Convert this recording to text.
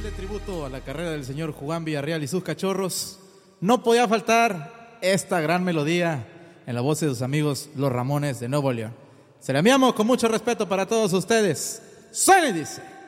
este tributo a la carrera del señor Juan Villarreal y sus cachorros, no podía faltar esta gran melodía en la voz de sus amigos Los Ramones de Nuevo León. Se la enviamos con mucho respeto para todos ustedes. Suena y dice.